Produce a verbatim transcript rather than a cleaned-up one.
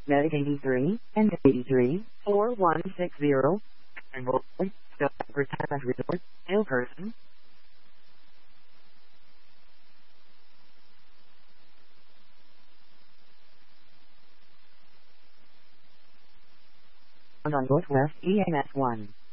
Medic eighty-three and eighty-three, four one six zero. And will stop Retirement Resort, ill person. On Northwest E M S one.